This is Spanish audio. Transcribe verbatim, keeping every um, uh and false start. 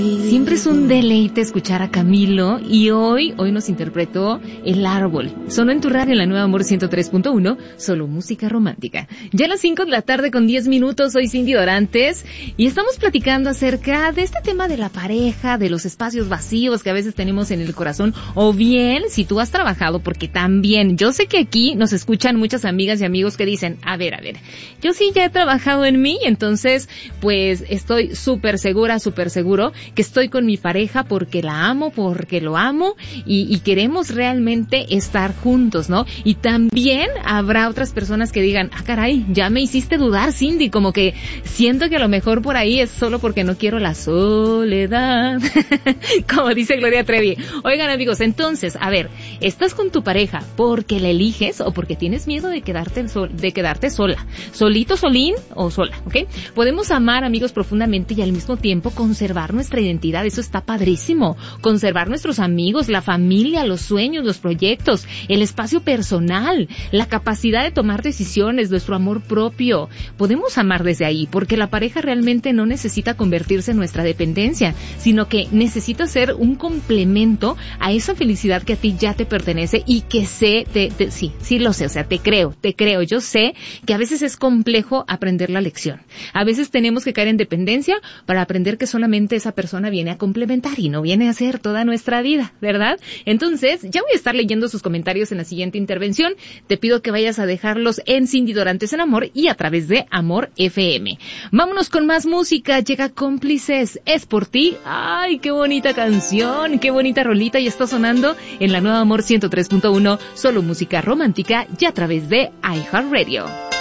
Siempre es un deleite escuchar a Camilo y hoy, hoy nos interpretó El Árbol. Sonó en tu radio en la Nueva Amor ciento tres punto uno, solo música romántica. Ya a las cinco de la tarde con diez minutos, soy Cindy Dorantes y estamos platicando acerca de este tema de la pareja, de los espacios vacíos que a veces tenemos en el corazón, o bien si tú has trabajado, porque también yo sé que aquí nos escuchan muchas amigas y amigos que dicen, a ver, a ver, yo sí ya he trabajado en mí, entonces pues estoy súper segura, súper seguro que estoy con mi pareja porque la amo, porque lo amo y, y queremos realmente estar juntos, ¿no? Y también habrá otras personas que digan, ah, caray, ya me hiciste dudar, Cindy, como que siento que a lo mejor por ahí es solo porque no quiero la soledad, como dice Gloria Trevi. Oigan, amigos, entonces, a ver, ¿estás con tu pareja porque la eliges o porque tienes miedo de quedarte, sol, de quedarte sola? Solito, solín o sola, ¿ok? Podemos amar, amigos, profundamente y al mismo tiempo conservar nuestra identidad. Eso está padrísimo. Conservar nuestros amigos, la familia, los sueños, los proyectos, el espacio personal, la capacidad de tomar decisiones, nuestro amor propio. Podemos amar desde ahí, porque la pareja realmente no necesita convertirse en nuestra dependencia, sino que necesita ser un complemento a esa felicidad que a ti ya te pertenece y que sé, te, te, sí, sí lo sé, o sea, te creo, te creo. Yo sé que a veces es complejo aprender la lección. A veces tenemos que caer en dependencia para aprender que solamente esa persona viene a complementar y no viene a ser toda nuestra vida, ¿verdad? Entonces, ya voy a estar leyendo sus comentarios en la siguiente intervención. Te pido que vayas a dejarlos en Cindy Dorantes en Amor y a través de Amor F M. Vámonos con más música. Llega Cómplices, es por ti. ¡Ay, qué bonita canción! ¡Qué bonita rolita! Y está sonando en la Nueva Amor ciento tres punto uno, solo música romántica y a través de iHeartRadio.